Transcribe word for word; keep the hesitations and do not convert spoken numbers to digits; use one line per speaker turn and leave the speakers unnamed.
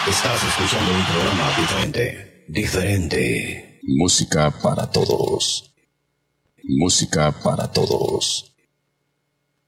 Estás escuchando un programa diferente. Diferente. Música para todos. Música para todos.